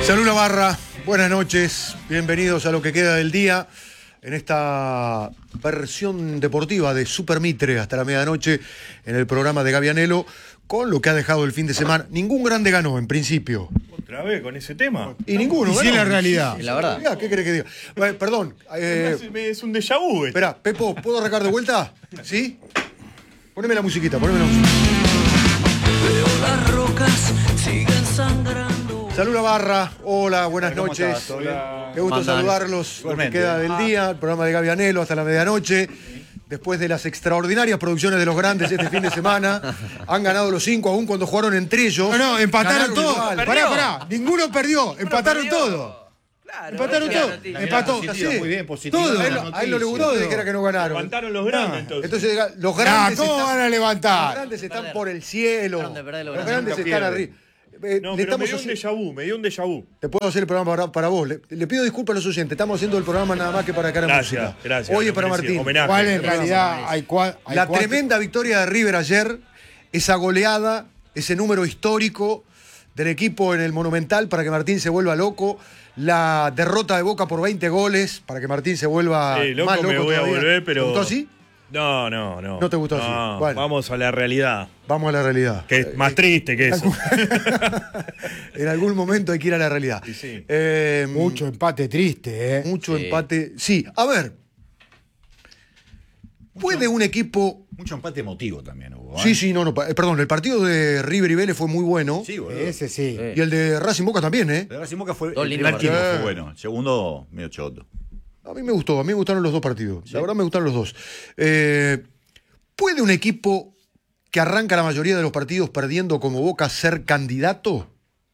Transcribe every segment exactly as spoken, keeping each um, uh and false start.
Salud Navarra, buenas noches, bienvenidos a lo que queda del día en esta versión deportiva de Super Mitre hasta la medianoche en el programa de Gavianelo con lo que ha dejado el fin de semana. Ningún grande ganó en principio. ¿Otra vez con ese tema? Y ninguno Y ganó. sí, la realidad. Sí, la verdad. ¿Qué querés que diga? Eh, perdón. Eh, Es, es un déjà vu. Espera, Pepo, ¿puedo arrancar de vuelta? ¿Sí? Poneme la musiquita, poneme la musiquita. Veo las rocas siguen sangrando. Salud Navarra, hola, buenas ¿Cómo noches. estás? Hola. Qué gusto Mandan. saludarlos. Lo que Igualmente. queda del día, el programa de Gavianelo hasta la medianoche. Después de las extraordinarias producciones de los grandes este fin de semana, han ganado los cinco, aún cuando jugaron entre ellos. No, no, empataron Ganaron todo. igual. Pará, pará. Ninguno perdió. Empataron perdió. todo. Claro, Empataron esa es la todo. noticia. Empató. Positivo, sí. muy bien, positivo. Todo. A él, a él no le gustó que dijera que no ganaron. Levantaron los grandes, Ah, entonces. Entonces, los Ah, grandes, ¿cómo están, van a los levantar? grandes están Perder. por el cielo. Dejaron de perder los Los grandes. grandes Nunca están pierden. arriba. Eh, No, le pero me estamos dio un haciendo- déjà vu, me dio un déjà vu. Te puedo hacer el programa para, para vos. Le, le pido disculpas a los oyentes. Estamos haciendo el programa nada más que para cara a Gracias, música. gracias. Oye, lo para merecía. Martín. Homenaje. ¿Cuál en realidad hay, cua- hay La cuatro? tremenda victoria de River ayer, esa goleada, ese número histórico del equipo en el Monumental para que Martín se vuelva loco. La derrota de Boca por veinte goles para que Martín se vuelva Sí, loco más loco me voy todavía. a volver, pero... ¿Te gustó así? No, no, no. ¿No te gustó así? No, Bueno. Vamos a la realidad, Vamos a la realidad. que es más triste que eso. En algún momento hay que ir a la realidad. Sí, sí. Eh, Mucho empate triste, ¿eh? mucho Sí. empate. Sí, a ver. ¿Puede un equipo... Mucho empate emotivo también hubo. ¿eh? Sí, sí, no, no. pa- eh, Perdón, el partido de River y Vélez fue muy bueno. Sí, boludo. Ese sí. Sí. Y el de Racing Boca también, ¿eh? Pero Racing Boca fue Dos el lindos primer tiempo partidos. fue bueno. El segundo, medio choto. A mí me gustó, a mí me gustaron los dos partidos. La verdad me gustaron los dos. Eh, ¿Puede un equipo que arranca la mayoría de los partidos perdiendo como Boca ser candidato?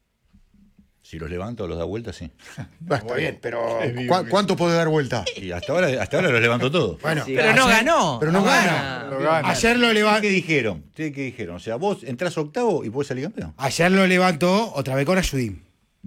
Si los levanta o los da vuelta, sí. Bueno, está bien, pero ¿cu- ¿cuánto puede dar vuelta? Y hasta ahora, hasta ahora los levantó todos. Bueno, Pero no ganó. Pero no gana. ayer lo levantó. ¿Qué dijeron? ¿Ustedes qué dijeron? O sea, vos entrás octavo y podés salir campeón. Ayer lo levantó otra vez con Ayudín.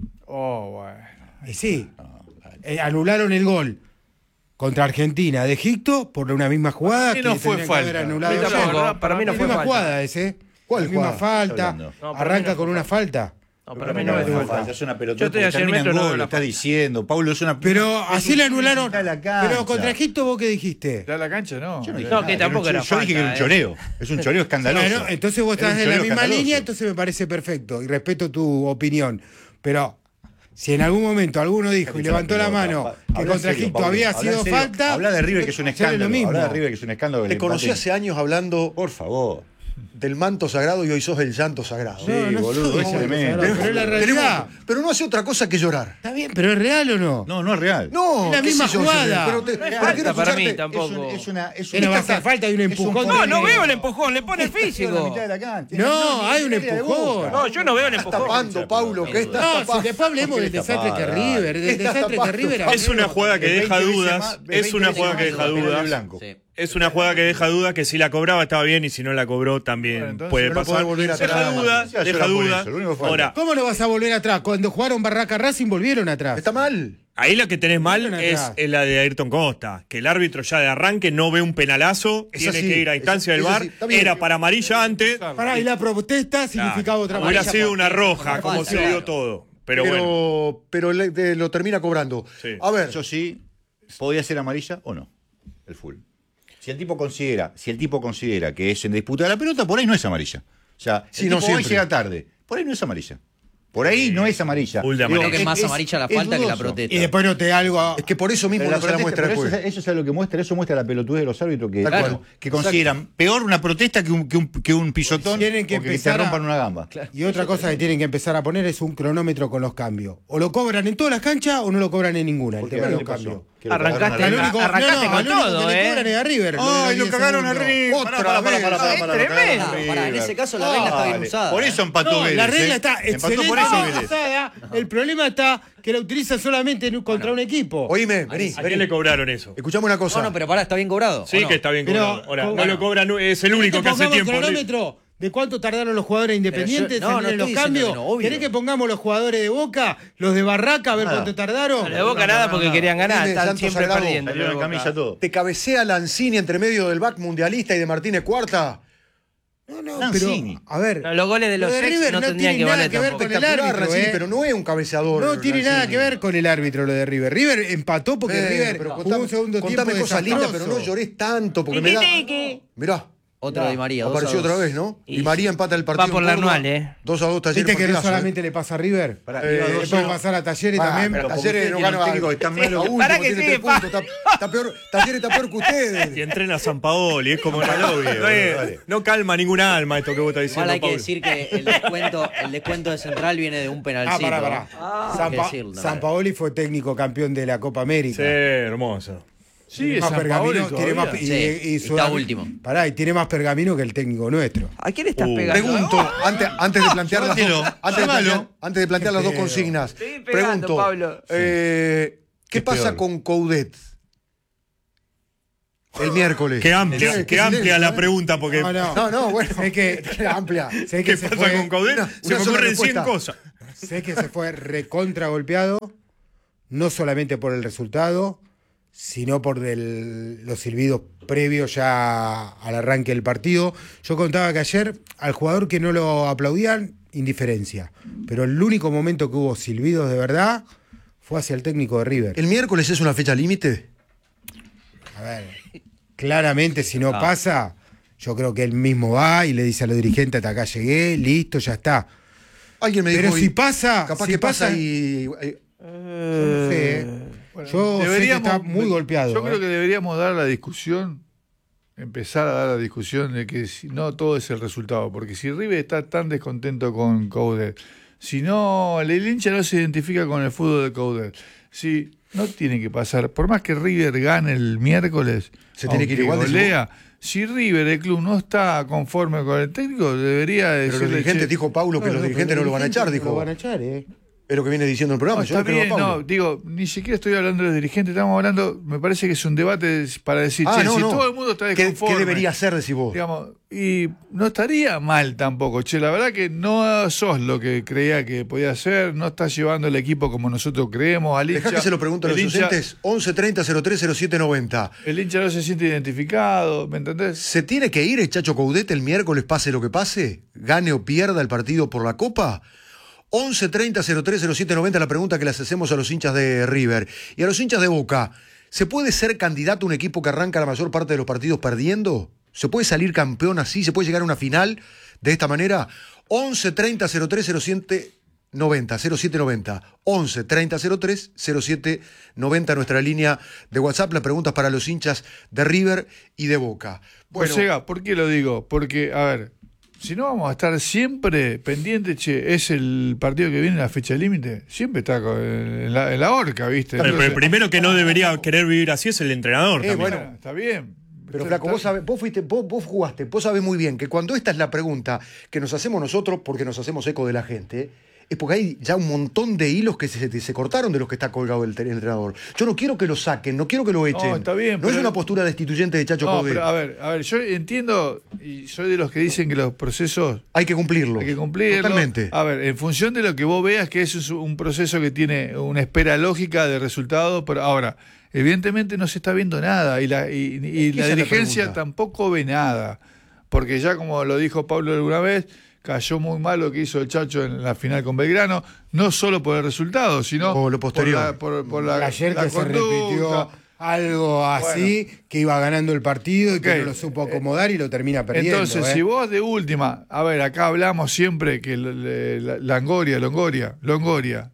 Oh, bueno. Y sí. Eh, anularon el gol contra Argentina de Egipto por una misma jugada. Para mí que no fue tendrían que haber falta. anulado A mí ayer. tampoco, para mí no La fue misma falta. jugada ese. ¿Cuál La misma jugada? falta. Está hablando. No, para mí Arranca no con fue una falta. No, para mí no es es falta. falta, es una pelota. Yo estoy a cien metros, no veo lo la está falta. diciendo. Paulo es una. Pero es así un- le anularon. está la cancha. Pero contra Egipto, ¿vos qué dijiste? ¿Ya la cancha? No. Yo no dije No, nada, que tampoco era era un- Yo dije que era un falta, choreo. Es un choreo escandaloso. Bueno, entonces vos Era estás un en la choreo misma escandaloso. línea, entonces me parece perfecto y respeto tu opinión. Pero si en algún momento alguno dijo y levantó la mano que Habla contra serio, Egipto Pablo, había habla sido serio. falta. Habla de River, que es un hacerle escándalo. lo mismo. Habla de River, que es un escándalo. que Te le conocí empate. hace años hablando Por favor. del manto sagrado y hoy sos el llanto sagrado. Sí, boludo, soy es como tremendo. Pero es la realidad. Tenemos- pero no hace otra cosa que llorar. Está bien, pero ¿es real o no? No, no es real. No, Es la qué misma sé yo, jugada. Pero, te- No es pero falta quiero para mí escucharte. tampoco. Es, un- es una. Es Pero va a hacer falta y un es empujón. No, no de- veo el empujón, le pone el En la físico. mitad de la cancha. No, hay un en el área de empujón. Boca. No, yo no veo el Estás empujón. tapando, Paulo, que estás No, tapando. si después hablemos del ¿Qué le desastre que es tapaba? River, del Estás desastre que es tapando. River. Es una jugada que Es deja veinte veces dudas. más- Es veinte una veces jugada más que deja penal de dudas. blanco. Sí. Es una jugada que deja dudas que si la cobraba estaba bien y si no la cobró también Bueno, entonces puede no pasar. puede volver Deja atrás. dudas, Ya deja llora por dudas. eso, lo único que falta. Ahora, ¿Cómo no vas a volver atrás? Cuando jugaron Barraca Racing volvieron atrás. Está mal. ahí lo que tenés mal Volvieron es, atrás. es la de Ayrton Costa, que el árbitro ya de arranque no ve un penalazo, Es tiene así, que ir a es- instancia del es V A así, R, está bien. era para amarilla antes, Pará, y la protesta significaba otra hubiera cosa. sido una roja, Por como falta, se dio claro. todo. Pero, Pero, bueno, pero le- de- lo termina cobrando. Sí. A ver, Eso sí, podía ser amarilla o no. El full. Si el tipo considera, si el tipo considera que es en disputa de la pelota, por ahí no es amarilla. O sea, Sí, el no tipo hoy siempre. llega tarde, por ahí no es amarilla. Por ahí no es amarilla. Full de Digo, amarilla. Creo que es más amarilla la falta que la protesta. Y después noté algo. a- es que por eso mismo Pero no se la protesta- muestra pero después. eso, eso es lo que muestra, eso muestra la pelotudez de los árbitros que, Tal claro, cual. que consideran peor una protesta que un, que un, que un pisotón Tienen que o que empezar te a- rompan una gamba. Y otra cosa que tienen que empezar a poner es un cronómetro con los cambios. O lo cobran en todas las canchas o no lo cobran en ninguna. El Porque tema de ahora, los ¿qué pasó? cambios. Que lo Arrancaste cagaron a Al River. único, Arrancaste no, con al único todo, que le ¿eh? cobran es a River. Ay, de los lo diez cagaron a segundos. River. Otra Pará, pará, vez. pará, pará, Es pará, lo cagaron a tremendo. River. Pará, en ese caso la regla está bien Dale. usada. Por eso empató No, Vélez. la regla ¿eh? está Empató excelente por eso Vélez. usada. El problema está que la utiliza solamente en un- contra un equipo. Oíme, vení, ¿a vení. quién le cobraron eso? Escuchame una cosa. No, no, pero pará, está bien cobrado. Sí, ¿o no? que está bien Pero, cobrado. Ahora, con- no lo cobran, es el único que hace ¿Querés tiempo. pongamos cronómetro de cuánto tardaron los jugadores independientes Pero yo- no, en no en los estoy diciendo cambios? que no, obvio. ¿Querés que pongamos los jugadores de Boca, los de Barraca, a ver Nada. cuánto tardaron? No, de Boca nada porque querían ganar, Dime, están Santos siempre Sagrado. perdiendo. Salieron en Boca. camilla todo. Te cabecea Lanzini entre medio del back mundialista y de Martínez Cuarta. No, no, Lanzini. pero, a ver. No, los goles de los lo ex River no tendrían tiene que nada valer que ver tampoco. con el Espectacular, árbitro, Lanzini, ¿eh? pero no es un cabeceador. No tiene nada Lanzini. que ver con el árbitro lo de River. River empató porque Eh, River pero jugó contame, un segundo contame tiempo cosas lindas, pero desastroso. no llores tanto porque me da. Mirá. Otro Di María. dos a Apareció dos. otra vez, ¿no? Y Di María empata el partido. va por en la Córdoba. anual, ¿eh? dos a dos Talleres. ¿Viste que no partidazo, solamente le pasa a River? Pará, Eh, iba Le dos puede uno. pasar a Talleres Ah, también. pero como Talleres usted no tiene un gana. técnico que está Está malo. último, Pará que tiene sigue, tres puntos. Está, está peor, Talleres está peor que Y ustedes. entrena a San Paoli, es como Paolo, no, es- dale. no calma ningún alma esto que vos estás diciendo, Igual hay que Paulo. decir que el descuento, el descuento de Central viene de un Ah, penalcito. pará, pará. Hay San, que Pa- decirlo, San también. Paoli fue técnico campeón de la Copa América. Sí, hermoso. Tiene Sí, es más San pergamino, Paoli tiene más, todavía. y, Sí, y está Sudam- último. Pará, y tiene más pergamino que el técnico nuestro. ¿A quién estás Uh, pegando? Pregunto, antes, antes de plantear las dos, llévatelo, antes de llévalo. plantear, antes de plantear las dos Qué pedo. consignas, Estoy pegando, pregunto, Pablo. eh, ¿qué Es pasa peor. con Coudet el miércoles? Qué amplia, Qué- qué qué amplia silencio, la ¿eh? pregunta, porque No, no. No, no, bueno, Sé que- amplia. Sé que ¿qué se pasa fue, con Caudet? una- Se una me sola ocurren cien respuesta. cosas. sé que se fue recontra golpeado, no solamente por el resultado, sino por del- los silbidos previos ya al arranque del partido. Yo contaba que ayer al jugador que no lo aplaudían, indiferencia. Pero el único momento que hubo silbidos de verdad fue hacia el técnico de River. ¿El miércoles es una fecha límite? A ver, claramente si no Ah. pasa, yo creo que él mismo va y le dice a los dirigentes, hasta acá llegué, listo, ya está. Alguien me Pero dijo. si y- pasa, Capaz si que pasa, pasa- y. eh, Yo no sé, ¿eh? Bueno, Yo sé que deberíamos- está muy golpeado. Yo ¿eh? creo que deberíamos dar la discusión, empezar a dar la discusión de que si- no todo es el resultado, porque si River está tan descontento con Coudet, si no, el hincha no se identifica con el fútbol de Coudet, si no tiene que pasar, por más que River gane el miércoles, Se tiene que ir aunque igual, decís golea, si River, el club, no está conforme con el técnico, debería Pero decirle... los dirigentes, "Che, dijo Paulo, que No, los no, dirigentes pero no lo van a echar, dirigentes dijo. Lo van a echar, ¿eh? Es lo que viene diciendo el programa. No, yo está no creo a bien, Paulo. no, digo, ni siquiera estoy hablando de los dirigentes, estamos hablando, me parece que es un debate para decir, Ah, che, no, si no. todo el mundo está ¿Qué, desconforme, qué debería ser, decís vos? digamos, y no estaría mal tampoco, che, la verdad que no sos lo que creía que podía ser, no estás llevando el equipo como nosotros creemos, al hincha, Dejá que se lo pregunten a el los hincha- oyentes. once treinta cero tres cero siete noventa. el hincha no se siente identificado, ¿me entendés? ¿Se tiene que ir el Chacho Coudet el miércoles, pase lo que pase? ¿Gane o pierda el partido por la Copa? once treinta cero tres cero siete noventa, la pregunta que les hacemos a los hinchas de River. Y a los hinchas de Boca, ¿se puede ser candidato a un equipo que arranca la mayor parte de los partidos perdiendo? ¿Se puede salir campeón así? ¿Se puede llegar a una final de esta manera? once treinta cero tres cero siete noventa, cero siete noventa. once treinta cero tres cero siete noventa, nuestra línea de WhatsApp. Las preguntas para los hinchas de River y de Boca. Bueno, Ortega, ¿por qué lo digo? Porque, a ver, si no vamos a estar siempre pendientes, che, es el partido que viene la fecha límite, siempre está con- en la, en la horca, ¿viste? Pero, pero el Entonces, primero que no debería querer vivir así es el entrenador. Eh, también. bueno. está bien. pero Está- Flaco, vos, sabés- vos, fuiste, vos, vos jugaste, vos sabés muy bien que cuando esta es la pregunta que nos hacemos nosotros, porque nos hacemos eco de la gente, es porque hay ya un montón de hilos que se, se cortaron de los que está colgado el, el entrenador. Yo no quiero que lo saquen, no quiero que lo echen. No, está bien, No es pero- una postura destituyente de Chacho No, Coudet. pero a ver, a ver, yo entiendo y soy de los que dicen que los procesos Hay que cumplirlo. hay que cumplirlo. Totalmente. A ver, en función de lo que vos veas que eso es un proceso que tiene una espera lógica de resultados, pero ahora, evidentemente no se está viendo nada y la, y, y Esa la es la dirigencia pregunta. tampoco ve nada, porque ya como lo dijo Pablo alguna vez, cayó muy mal lo que hizo el Chacho en la final con Belgrano, no solo por el resultado, sino Por lo posterior. por la, por, por la, Ayer la que se conducta. repitió algo así, que iba ganando el partido y que Ok. no lo supo acomodar y lo termina perdiendo. Entonces, ¿eh? si vos de última, a ver, acá hablamos siempre que l- l- la- Langoria, Longoria, Longoria,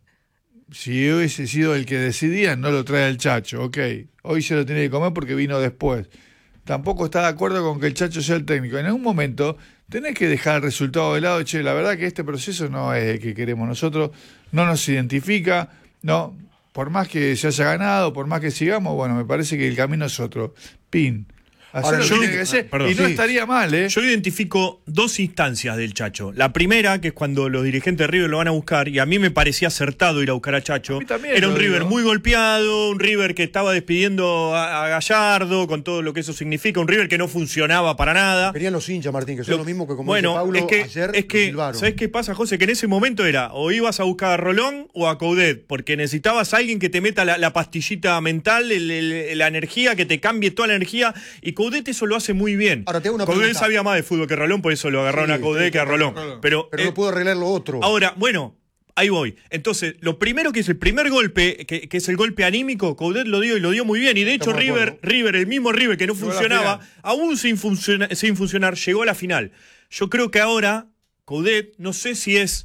si hubiese sido el que decidía, no lo trae el Chacho, ok. Hoy se lo tiene que comer porque vino después. Tampoco está de acuerdo con que el Chacho sea el técnico. En algún momento tenés que dejar el resultado de lado. Che, la verdad que este proceso no es el que queremos nosotros, no nos identifica, no. Por más que se haya ganado, por más que sigamos, bueno, me parece que el camino es otro. Pin. Hacer Ahora, lo yo- que tiene que hacer. perdón. y no Sí. estaría mal, ¿eh? Yo identifico dos instancias del Chacho. La primera, que es cuando los dirigentes de River lo van a buscar, y a mí me parecía acertado ir a buscar a Chacho. A mí también Era lo un River digo. muy golpeado, un River que estaba despidiendo a, a Gallardo, con todo lo que eso significa, un River que no funcionaba para nada. Querían los hinchas, Martín, que son lo, mismo que como bueno, dice Paulo es que, ayer es que silbaron. ¿sabés qué pasa, José? Que en ese momento era o ibas a buscar a Rolón o a Coudet, porque necesitabas a alguien que te meta la, la pastillita mental, el- el- la energía, que te cambie toda la energía, y Coudet eso lo hace muy bien. Ahora, te hago una Coudet pregunta. sabía más de fútbol que Rolón, por eso lo agarraron Sí, a Coudet sí, que a Rolón. Rolón. Pero, Pero eh, no puedo arreglar lo otro. ahora, bueno, ahí voy. Entonces, lo primero que es el primer golpe, que, que es el golpe anímico, Coudet lo dio y lo dio muy bien. Y de hecho, Estamos de River, acuerdo. River, el mismo River que no Llegó a la funcionaba, final. aún sin, funciona- sin funcionar, llegó a la final. Yo creo que ahora, Coudet, no sé si es.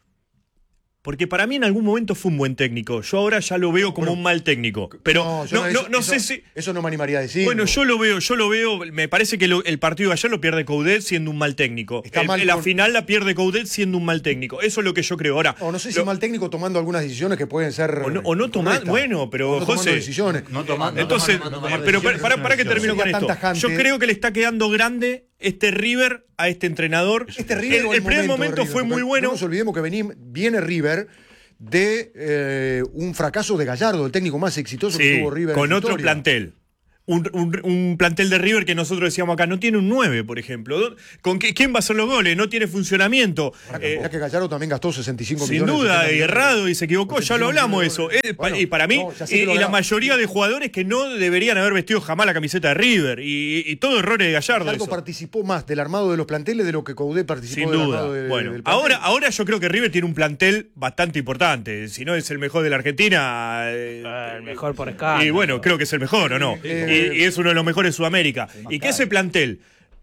Porque para mí en algún momento fue un buen técnico. Yo ahora ya lo veo como un mal técnico. Pero no, yo no, eso- no eso- sé si. Eso no me animaría a decir. Bueno, yo lo veo, yo lo veo, me parece que lo- el partido de ayer lo pierde Coudet siendo un mal técnico. Está El- mal la con- final la pierde Coudet siendo un mal técnico. Eso es lo que yo creo. Ahora, O no sé si lo- mal técnico tomando algunas decisiones que pueden ser. O no- o no tomar- incorrectas. bueno, pero, O no tomando José, decisiones. No tomando. Entonces, no, no, no, eh, no, pero no, para, para, para que no, termino no, con no, esto. tan tajante. Yo creo que le está quedando grande este River a este entrenador. Este River el, o el primer momento de momento River, fue porque muy bueno. No nos olvidemos que vení- viene River de eh, un fracaso de Gallardo, el técnico más exitoso que Sí, tuvo River. en con su otro historia. plantel. Un, un- un plantel de River que nosotros decíamos acá, no tiene un nueve, por ejemplo. ¿Dó- ¿Con qué- quién va a hacer los goles? No tiene funcionamiento. Eh, Mirá que Gallardo también gastó sesenta y cinco Sin millones. duda, setenta millones. errado y se equivocó, ya lo hablamos de eso. Eh, pa- Bueno, y para mí, no, ya sé y, que lo y la hablamos. mayoría de jugadores que no deberían haber vestido jamás la camiseta de River. Y, y todo errores de Gallardo. Gallardo eso. participó más del armado de los planteles de lo que Coudet participó Sin del duda. armado de- bueno, del plantel. ahora, ahora yo creo que River tiene un plantel bastante importante. Si no es el mejor de la Argentina. eh, El mejor por escala. Y bueno, creo que es el mejor, ¿o no? Eh, y, y es uno de los mejores de Sudamérica. Y que ese plantel,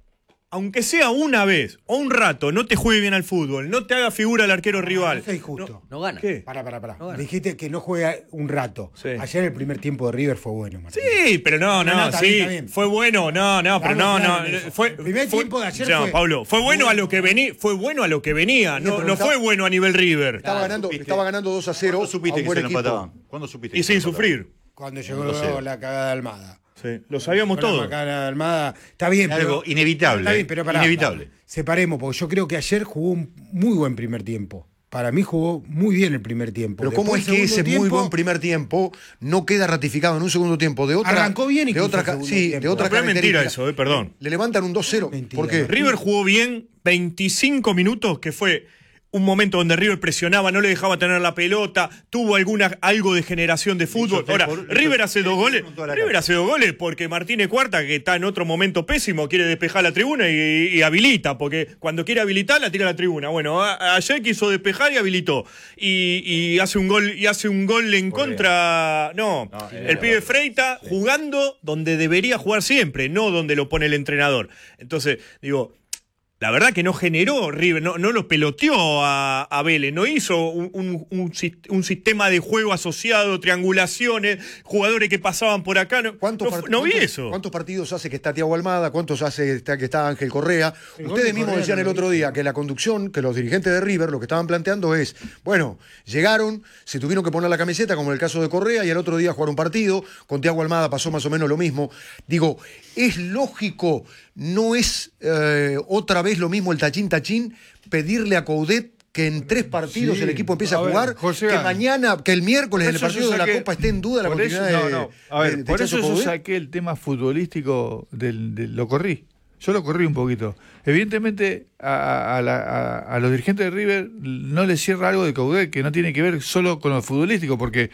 aunque sea una vez o un rato, no te juegue bien al fútbol, no te haga figura al arquero rival. Eso es injusto. No gana. ¿Qué? Pará, pará, pará. No gana. Dijiste que no juega un rato. Sí. Ayer el primer tiempo de River fue bueno, Martín. Sí, pero no, no, No, no, está sí, bien, está bien. fue bueno, no, no, pero no, Estamos no, claros en eso. fue, El primer fue- tiempo de ayer no, fue Pablo, fue bueno a bueno. lo que venía, fue bueno a lo que venía, no, pero no estaba- fue bueno a nivel River. Estaba ganando, supiste. estaba ganando dos a cero. ¿Cuándo supiste a un que buen se lo equipo. empataban? ¿Cuándo supiste Y que se sin lo empataban? sufrir. Cuando llegó dos cero. la cagada de Almada. Sí, lo sabíamos Con la todos. macana de Almada. Está bien, Algo pero. inevitable, Está bien, pero pará, inevitable. pará. Separemos, porque yo creo que ayer jugó un muy buen primer tiempo. Para mí jugó muy bien el primer tiempo. Pero ¿cómo Después, es que ese segundo muy tiempo, buen primer tiempo no queda ratificado en un segundo tiempo? De otra, Arrancó bien de incluso otra, el ca- segundo sí, tiempo. de otra Pero es mentira característica. eso, eh, perdón. Le levantan un dos cero. Mentira. ¿Por qué? River jugó bien veinticinco minutos, que fue un momento donde River presionaba, no le dejaba tener la pelota, tuvo alguna, algo de generación de fútbol. hizo Ahora, tres por- River hizo hace tres dos por goles. uno en toda la River cancha. hace dos goles porque Martínez Cuarta, que está en otro momento pésimo, quiere despejar la tribuna y, y habilita, porque cuando quiere habilitar la tira a la tribuna. Bueno, a- ayer quiso despejar y habilitó. Y, y hace un gol, y hace un gol en contra. No, No, el era- pibe Freita jugando donde debería jugar siempre, no donde lo pone el entrenador. Entonces, digo. La verdad que no generó River, no, no lo peloteó a, a Vélez, no hizo un, un- un sis- un sistema de juego asociado, triangulaciones, jugadores que pasaban por acá. No, ¿Cuántos, no, part- no vi cuántos- eso. ¿Cuántos partidos hace que está Thiago Almada? ¿Cuántos hace está- que está Ángel Correa? El gol Ustedes de mismos Correa decían no el lo otro vi. día que la conducción, que los dirigentes de River lo que estaban planteando es, bueno, llegaron, se tuvieron que poner la camiseta, como en el caso de Correa, y al otro día jugar un partido. Con Thiago Almada pasó más o menos lo mismo. Digo, es lógico, no es eh, otra vez lo mismo el tachín tachín, pedirle a Coudet que en tres partidos Sí. el equipo empiece a, A ver, jugar, José que Gana. mañana, que el miércoles en el Por eso partido yo de la saqué- Copa esté en duda la por eso- continuidad no, de, no. A ver, de- de por eso Chacho yo Coudet. saqué el tema futbolístico del, del- lo corrí. Yo lo corrí un poquito. Evidentemente a, a la- a- a los dirigentes de River no les cierra algo de Coudet que no tiene que ver solo con lo futbolístico, porque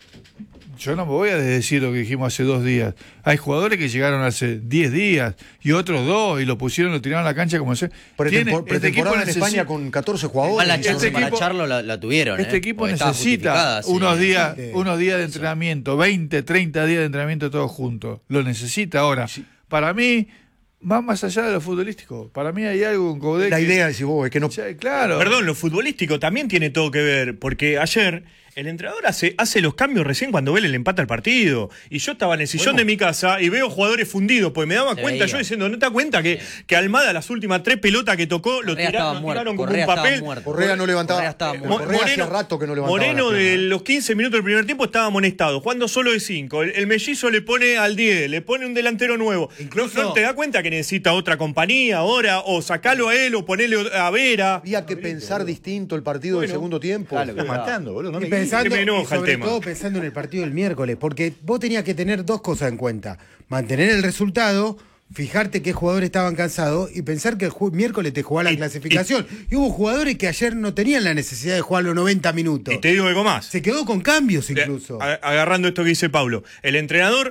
yo no me voy a desdecir lo que dijimos hace dos días. Hay jugadores que llegaron hace diez días y otros dos y lo pusieron, lo tiraron a la cancha como se. Pretempor- Tiene- este pretemporada en necesita- España con catorce Igual jugadores. la Este chance para equipo- echarlo la, la tuvieron. Este ¿eh? equipo Porque estaba necesita justificada, sí. unos días, Sí. unos días de entrenamiento, veinte, treinta días de entrenamiento todos juntos. Lo necesita ahora. Para mí, va más allá de lo futbolístico. Para mí hay algo en Coudet. La que- idea, decís vos, es que no. Ya, claro. Perdón, lo futbolístico también tiene todo que ver, porque ayer el entrenador hace, hace los cambios recién cuando Vélez le empata el partido. Y yo estaba en el sillón de mi casa y veo jugadores fundidos, pues me daba Se cuenta, veía. yo diciendo, ¿no te das cuenta que, que Almada las últimas tres pelotas que tocó lo Correa tiraron, estaba lo muerto. tiraron como Correa un estaba papel? muerto. Correa no levantaba. Correa estaba eh, muerto. Correa hacía rato que no levantaba. Moreno las de piernas. los quince minutos del primer tiempo estaba amonestado, jugando solo de cinco. El, el mellizo le pone al diez, le pone un delantero nuevo. Incluso- ¿No, no te das cuenta que necesita otra compañía ahora? O sacalo a él o ponele a Vera. Había que pensar distinto el partido del Bueno, segundo tiempo. Claro, estás matando, boludo. No Y me pensando, que me enoja y sobre el tema. todo pensando en el partido del miércoles, porque vos tenías que tener dos cosas en cuenta: mantener el resultado, fijarte qué jugadores estaban cansados y pensar que el ju- miércoles te jugaba la Y- clasificación. Y, hubo jugadores que ayer no tenían la necesidad de jugar los noventa minutos. Y te digo algo más. Se quedó con cambios De- incluso. a- agarrando esto que dice Pablo. El entrenador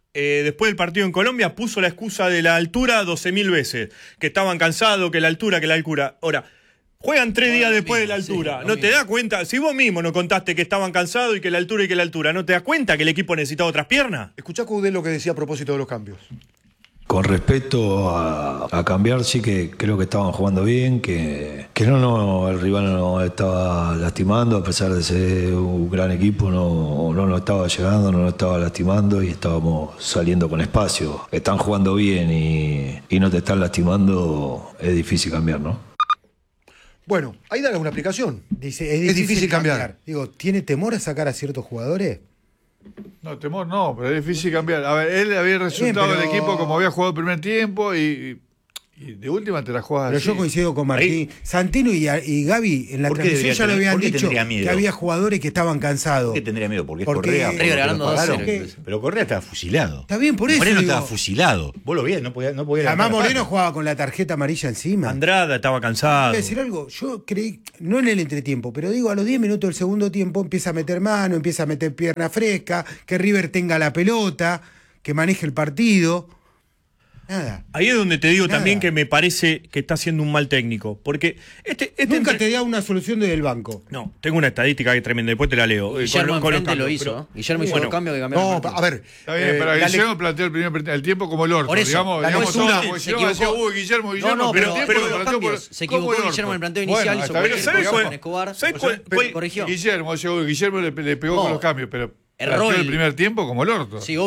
eh, después del partido en Colombia, puso la excusa de la altura doce mil veces. Que estaban cansados, que la altura, que la altura. Ahora, juegan tres días después de la altura. ¿No te das cuenta? Si vos mismo no contaste que estaban cansados y que la altura y que la altura, ¿no te das cuenta que el equipo necesitaba otras piernas? Escuchá, Cudel, lo que decía a propósito de los cambios. Con respecto a, a cambiar, sí que creo que estaban jugando bien, que, que no, no, el rival no nos estaba lastimando, a pesar de ser un gran equipo, no, no nos estaba llegando, no nos estaba lastimando y estábamos saliendo con espacio. Están jugando bien y, y no te están lastimando, es difícil cambiar, ¿no? Bueno, ahí dale una explicación. Dice, es difícil, Es difícil cambiar. cambiar. Digo, ¿tiene temor a sacar a ciertos jugadores? No, temor no, pero es difícil cambiar. A ver, él había resultado Bien, pero- del equipo como había jugado el primer tiempo y, y de última te la juegas Pero así. yo coincido con Martín. Santino y, y Gaby en la ¿Por qué transmisión debería ya lo tener- habían por qué dicho tendría que miedo? había jugadores que estaban cansados. ¿Por qué tendría miedo? Porque es Porque- Correa. River porque lo ganando dos a pagaron. cero incluso. Pero Correa estaba fusilado. Está bien, por eso Moreno digo. estaba fusilado. Vos lovías, no podía, no podía Además levantar la Moreno mano. jugaba con la tarjeta amarilla encima. Andrada estaba Voy cansado. a decir algo, yo creí, no en el entretiempo, pero digo, a los diez minutos del segundo tiempo empieza a meter mano, empieza a meter pierna fresca, que River tenga la pelota, que maneje el partido. Nada. Ahí es donde te digo Nada. también que me parece que está siendo un mal técnico. Porque este, este Nunca entre- te da una solución desde el banco. No, tengo una estadística que es tremenda, después te la leo. eh, Guillermo con- con los enfrente lo cambios, hizo. pero- ¿eh? Guillermo hizo Bueno, los cambios que cambiaron. No, el partido. a ver. Está bien, eh, pero la Guillermo lec- planteó el, primer, el tiempo como el orto. Por eso, digamos, la digamos lectura todo, se porque si no decía, equivocó. uy, Guillermo, No, Guillermo, no, pero, pero- el tiempo pero lo los planteó cambios, por- se como equivocó el orto. Guillermo en el planteo Bueno, inicial, hizo está bien, cualquier ¿sabes cosa cuál- con Escobar. ¿sabes O sea, cuál- cuál- corrigió. Guillermo, yo, Guillermo le, le pegó No. con los cambios, pero Erró planteó el el- primer tiempo como el orto. Sí,